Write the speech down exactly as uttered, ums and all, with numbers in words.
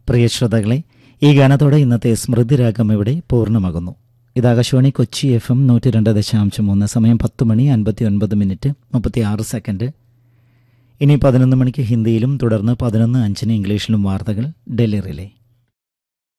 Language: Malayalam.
പ്രിയ ശ്രോതാക്കളെ, ഈ ഗാനത്തോടെ ഇന്നത്തെ സ്മൃതിരാഗം ഇവിടെ പൂർണ്ണമാകുന്നു. ഇത് ആകാശവാണി കൊച്ചി എഫ് എം നൂറ്റി രണ്ട് ദശാംശം മൂന്ന്. സമയം പത്ത് മണി അൻപത്തി ഒൻപത് മിനിറ്റ് മുപ്പത്തി ആറ് സെക്കൻഡ്. ഇനി പതിനൊന്ന് മണിക്ക് ഹിന്ദിയിലും തുടർന്ന് പതിനൊന്ന് അഞ്ചിന് ഇംഗ്ലീഷിലും വാർത്തകൾ ഡൽഹി റിലേ.